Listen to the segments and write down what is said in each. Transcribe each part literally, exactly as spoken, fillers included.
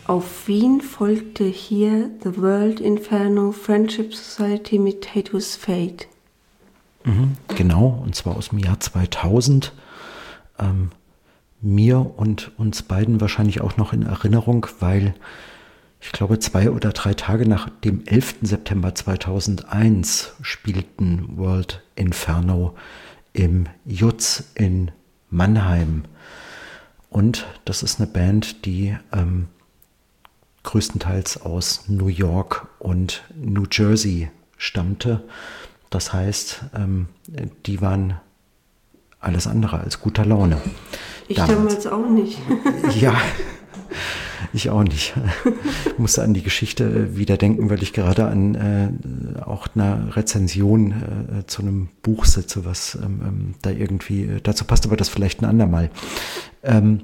Auf Wien folgte hier The World Inferno Friendship Society mit Tato's Fate. Mhm, genau, und zwar aus dem Jahr zweitausend. Ähm, mir und uns beiden wahrscheinlich auch noch in Erinnerung, weil ich glaube, zwei oder drei Tage nach dem elften September zweitausendeins spielten World Inferno im Jutz in Mannheim. Und das ist eine Band, die ähm, größtenteils aus New York und New Jersey stammte. Das heißt, ähm, die waren alles andere als guter Laune. Ich damals, damals auch nicht. Ja, ich auch nicht. Ich musste an die Geschichte wieder denken, weil ich gerade an äh, auch einer Rezension äh, zu einem Buch sitze, was ähm, da irgendwie äh, dazu passt, aber das vielleicht ein andermal. Ähm,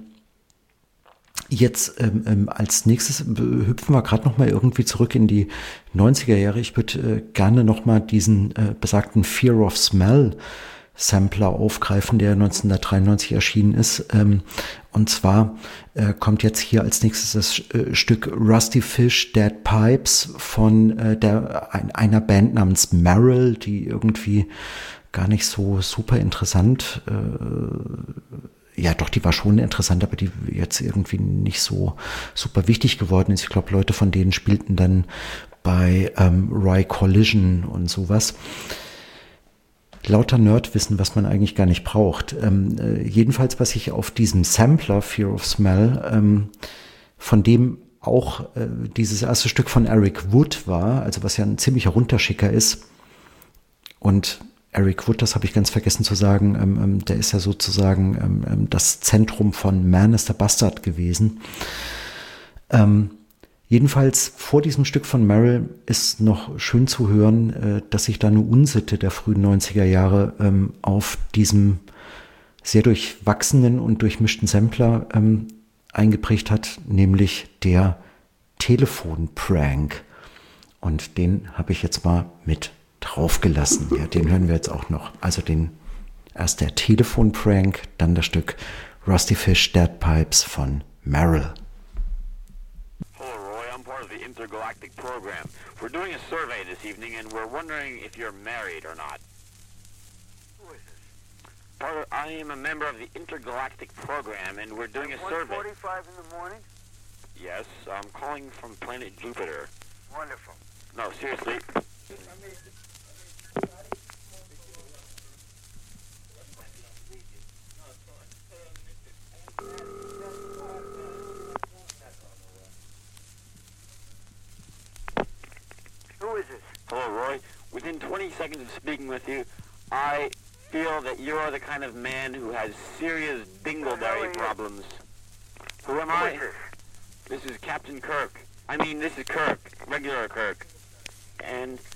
Jetzt ähm, ähm, als nächstes hüpfen wir gerade noch mal irgendwie zurück in die neunziger Jahre. Ich würde äh, gerne noch mal diesen äh, besagten Fear of Smell Sampler aufgreifen, der neunzehnhundertdreiundneunzig erschienen ist. Ähm, und zwar äh, kommt jetzt hier als nächstes das äh, Stück Rusty Fish Dead Pipes von äh, der, ein, einer Band namens Merrill, die irgendwie gar nicht so super interessant äh, ja, doch, die war schon interessant, aber die jetzt irgendwie nicht so super wichtig geworden ist. Ich glaube, Leute von denen spielten dann bei ähm, Roy Collision und sowas. Lauter Nerdwissen, was man eigentlich gar nicht braucht. Ähm, äh, jedenfalls, was ich auf diesem Sampler Fear of Smell, ähm, von dem auch äh, dieses erste Stück von Eric Wood war, also was ja ein ziemlicher Runterschicker ist. Und Eric Wood, das habe ich ganz vergessen zu sagen, ähm, der ist ja sozusagen ähm, das Zentrum von Man is the Bastard gewesen. Ähm, jedenfalls vor diesem Stück von Merrill ist noch schön zu hören, äh, dass sich da eine Unsitte der frühen neunziger Jahre ähm, auf diesem sehr durchwachsenen und durchmischten Sampler ähm, eingeprägt hat, nämlich der Telefonprank. Und den habe ich jetzt mal mit draufgelassen. Ja, den hören wir jetzt auch noch. Also den erst der Telefonprank, dann das Stück Rusty Fish Dead Pipes von Merrill. Hello, Roy. I'm part of the Intergalactic Program. We're doing a survey this evening, and we're wondering if you're married or not. Who is this? Part of, I am a member of the Intergalactic Program, and we're doing a survey. one forty-five in the morning? Yes, I'm calling from planet Jupiter. Wonderful. No, seriously. Who is this? Hello, Roy. Within twenty seconds of speaking with you, I feel that you are the kind of man who has serious dingleberry problems. Who am Who I? is this? This is Captain Kirk. I mean, this is Kirk, regular Kirk. And